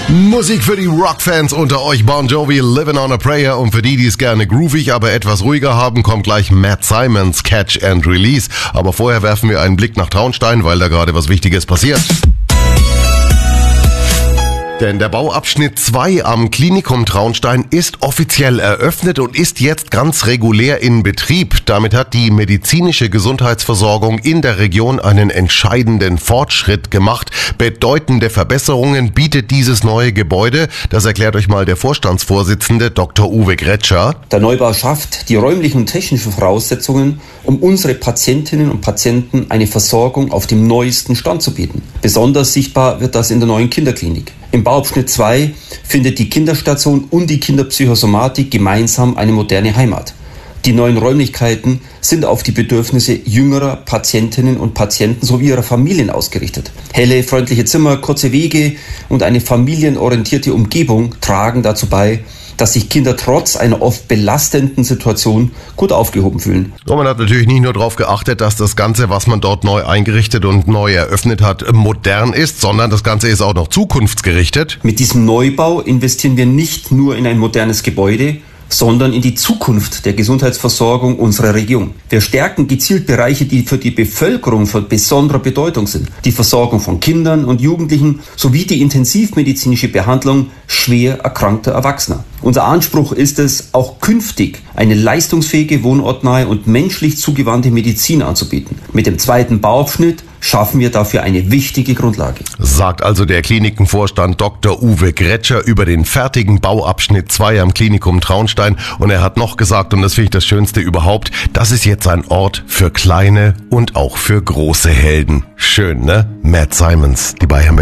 Musik für die Rockfans unter euch, Bon Jovi, Living on a Prayer, und für die es gerne groovig, aber etwas ruhiger haben, kommt gleich Matt Simons, Catch and Release. Aber vorher werfen wir einen Blick nach Traunstein, weil da gerade was Wichtiges passiert. Denn der Bauabschnitt 2 am Klinikum Traunstein ist offiziell eröffnet und ist jetzt ganz regulär in Betrieb. Damit hat die medizinische Gesundheitsversorgung in der Region einen entscheidenden Fortschritt gemacht. Bedeutende Verbesserungen bietet dieses neue Gebäude. Das erklärt euch mal der Vorstandsvorsitzende Dr. Uwe Gretscher. Der Neubau schafft die räumlichen und technischen Voraussetzungen, um unsere Patientinnen und Patienten eine Versorgung auf dem neuesten Stand zu bieten. Besonders sichtbar wird das in der neuen Kinderklinik. Im Bauabschnitt 2 findet die Kinderstation und die Kinderpsychosomatik gemeinsam eine moderne Heimat. Die neuen Räumlichkeiten sind auf die Bedürfnisse jüngerer Patientinnen und Patienten sowie ihrer Familien ausgerichtet. Helle, freundliche Zimmer, kurze Wege und eine familienorientierte Umgebung tragen dazu bei, dass sich Kinder trotz einer oft belastenden Situation gut aufgehoben fühlen. Und man hat natürlich nicht nur darauf geachtet, dass das Ganze, was man dort neu eingerichtet und neu eröffnet hat, modern ist, sondern das Ganze ist auch noch zukunftsgerichtet. Mit diesem Neubau investieren wir nicht nur in ein modernes Gebäude, sondern in die Zukunft der Gesundheitsversorgung unserer Region. Wir stärken gezielt Bereiche, die für die Bevölkerung von besonderer Bedeutung sind. Die Versorgung von Kindern und Jugendlichen sowie die intensivmedizinische Behandlung schwer erkrankter Erwachsener. Unser Anspruch ist es, auch künftig eine leistungsfähige, wohnortnahe und menschlich zugewandte Medizin anzubieten. Mit dem zweiten Bauabschnitt schaffen wir dafür eine wichtige Grundlage. Sagt also der Klinikenvorstand Dr. Uwe Gretscher über den fertigen Bauabschnitt 2 am Klinikum Traunstein. Und er hat noch gesagt, und das finde ich das Schönste überhaupt, das ist jetzt ein Ort für kleine und auch für große Helden. Schön, ne? Matt Simons, die Bayern.